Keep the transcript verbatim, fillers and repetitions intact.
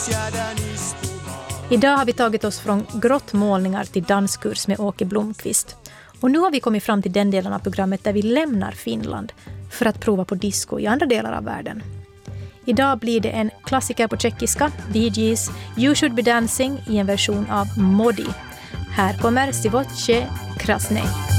Idag har vi tagit oss från grottmålningar till danskurs med Åke Blomqvist. Och nu har vi kommit fram till den delen av programmet där vi lämnar Finland för att prova på disco i andra delar av världen. Idag blir det en klassiker på tjeckiska, Bee Gees You Should Be Dancing i en version av Modi. Här kommer Sivoce Krasnej.